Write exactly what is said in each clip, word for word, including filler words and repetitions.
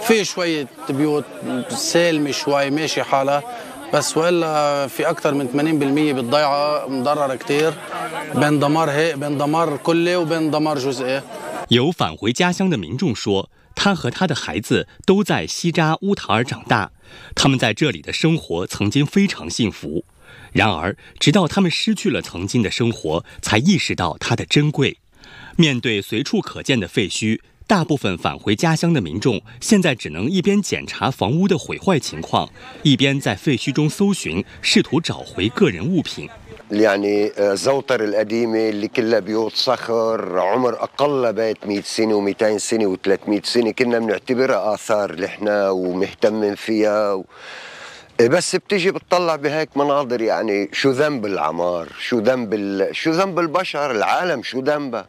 في شوية بيوت سالمة شوي ماشي حالها بس وإلا في أكثر من ثمانين بالمئة بالضيعة مضررة كتير بين دمار هي بين دمار كلي وبين دمار جزئي。 有返回家乡的民众说，他和他的孩子都在西扎乌塔尔长大，他们在这里的生活曾经非常幸福。然而，直到他们失去了曾经的生活，才意识到它的珍贵。面对随处可见的废墟，大部分返回家乡的民众现在只能一边检查房屋的毁坏情况，一边在废墟中搜寻，试图找回个人物品。 يعني زوطر القديمة اللي كلها بيوت صخر عمر أقل بيت مئة سنة ومئتين سنة وثلاثمئة سنة كنا بنعتبرها آثار لحنا ومهتمين فيها و... بس بتيجي بتطلع بهيك مناظر يعني شو ذنب العمار شو ذنب ال... شو ذنب البشر العالم شو ذنبه。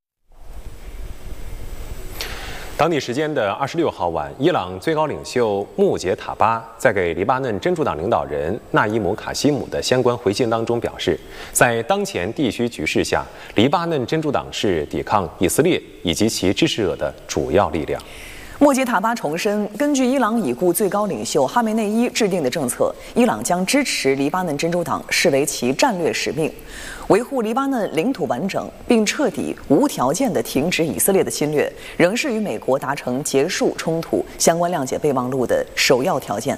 当地时间的二十六号晚，伊朗最高领袖穆杰塔巴在给黎巴嫩真主党领导人纳伊姆·卡西姆的相关回信当中表示，在当前地区局势下，黎巴嫩真主党是抵抗以色列以及其支持者的主要力量。 穆杰塔巴重申，根据伊朗已故最高领袖哈梅内伊制定的政策，伊朗将支持黎巴嫩真主党视为其战略使命，维护黎巴嫩领土完整，并彻底无条件地停止以色列的侵略，仍是与美国达成结束冲突相关谅解备忘录的首要条件。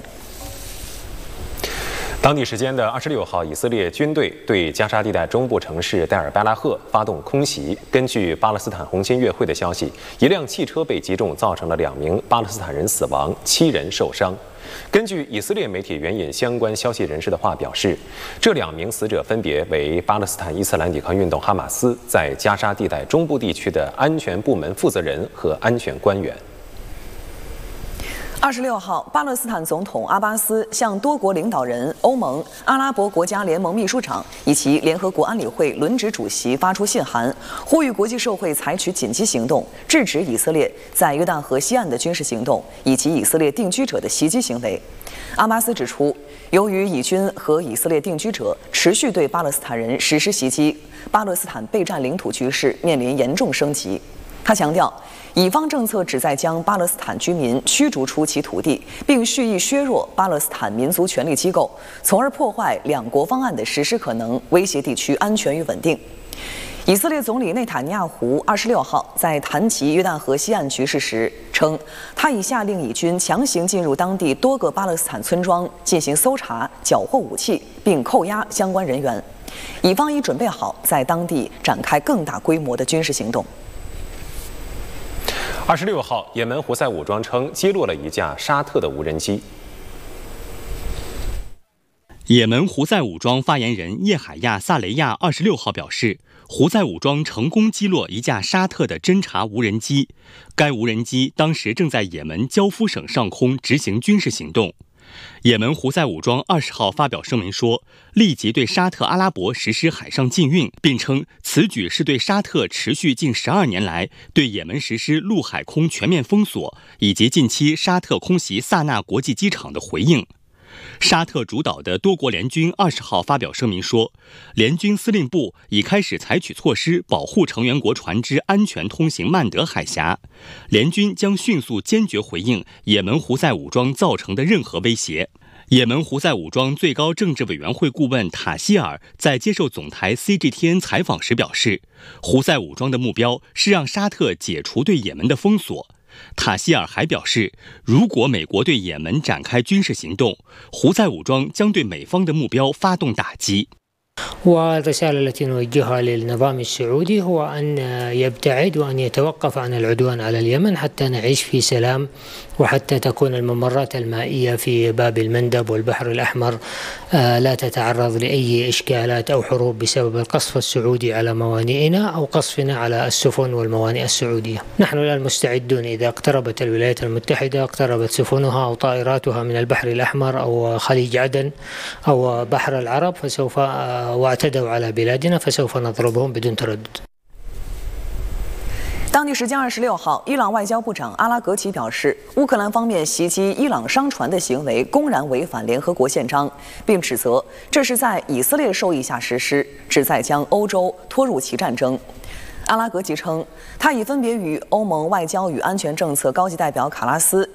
当地时间的二十六号，以色列军队对加沙地带中部城市代尔巴拉赫发动空袭。根据巴勒斯坦红新月会的消息，一辆汽车被击中，造成了两名巴勒斯坦人死亡，七人受伤。根据以色列媒体援引相关消息人士的话表示，这两名死者分别为巴勒斯坦伊斯兰抵抗运动哈马斯在加沙地带中部地区的安全部门负责人和安全官员。 二十六号，巴勒斯坦总统阿巴斯向多国领导人、欧盟、阿拉伯国家联盟秘书长以及联合国安理会轮值主席发出信函，呼吁国际社会采取紧急行动，制止以色列在约旦河西岸的军事行动以及以色列定居者的袭击行为。阿巴斯指出，由于以军和以色列定居者持续对巴勒斯坦人实施袭击，巴勒斯坦备战领土局势面临严重升级。他强调，以方政策旨在将巴勒斯坦居民驱逐出其土地，并蓄意削弱巴勒斯坦民族权力机构，从而破坏两国方案的实施可能，威胁地区安全与稳定。以色列总理内塔尼亚胡二十六号在谈及约旦河西岸局势时称，他已下令以军强行进入当地多个巴勒斯坦村庄进行搜查、缴获武器，并扣押相关人员。以方已准备好在当地展开更大规模的军事行动。 二十六号，也门胡塞武装称击落了一架沙特的无人机。 也门胡塞武装发言人叶海亚·萨雷亚二十六号表示，胡塞武装成功击落一架沙特的侦察无人机，该无人机当时正在也门焦夫省上空执行军事行动。也门胡塞武装二十号发表声明说，立即对沙特阿拉伯实施海上禁运，并称此举是对沙特持续近十二年来对也门实施陆海空全面封锁，以及近期沙特空袭萨那国际机场的回应。沙特主导的多国联军二十号发表声明说，联军司令部已开始采取措施保护成员国船只安全通行曼德海峡，联军将迅速坚决回应也门胡塞武装造成的任何威胁。也门胡塞武装最高政治委员会顾问塔希尔在接受总台 C G T N 采访时表示，胡塞武装的目标是让沙特解除对也门的封锁。塔希尔还表示，如果美国对也门展开军事行动，胡塞武装将对美方的目标发动打击。 والرسالة التي نوجهها للنظام السعودي هو أن يبتعد وأن يتوقف عن العدوان على اليمن حتى نعيش في سلام وحتى تكون الممرات المائية في باب المندب والبحر الأحمر لا تتعرض لأي إشكالات أو حروب بسبب القصف السعودي على موانئنا أو قصفنا على السفن والموانئ السعودية. نحن الآن مستعدون إذا اقتربت الولايات المتحدة اقتربت سفنها أو طائراتها من البحر الأحمر أو خليج عدن أو بحر العرب فسوف واعتدوا على بلادنا فسوف نضربهم بدون تردد。 当地时间二十六号，伊朗外交部长阿拉格齐表示，乌克兰方面袭击伊朗商船的行为公然违反联合国宪章，并指责这是在以色列授意下实施，旨在将欧洲拖入其战争。阿拉格齐称，他已分别与欧盟外交与安全政策高级代表卡拉斯